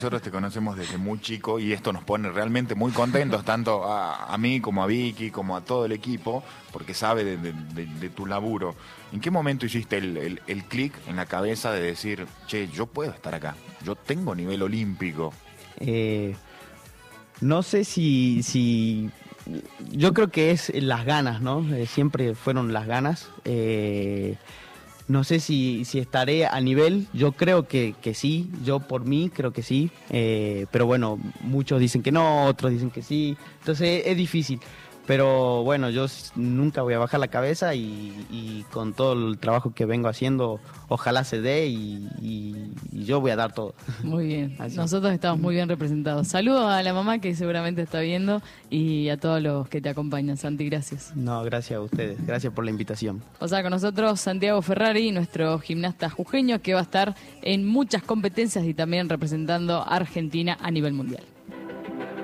Nosotros te conocemos desde muy chico y esto nos pone realmente muy contentos, tanto a mí como a Vicky, como a todo el equipo, porque sabe de tu laburo. ¿En qué momento hiciste el clic en la cabeza de decir, che, yo puedo estar acá, yo tengo nivel olímpico? Eh, no sé si yo creo que es las ganas, ¿no? Siempre fueron las ganas. No sé si estaré a nivel, yo creo que sí, yo por mí creo que sí, pero bueno, muchos dicen que no, otros dicen que sí, entonces es difícil. Pero bueno, nunca voy a bajar la cabeza y con todo el trabajo que vengo haciendo, ojalá se dé y yo voy a dar todo. Muy bien, Así. nosotros estamos muy bien representados. Saludos a la mamá que seguramente está viendo y a todos los que te acompañan. Santi, gracias. No, gracias a ustedes, gracias por la invitación. O sea, con nosotros Santiago Ferrari, nuestro gimnasta jujeño, que va a estar en muchas competencias y también representando a Argentina a nivel mundial.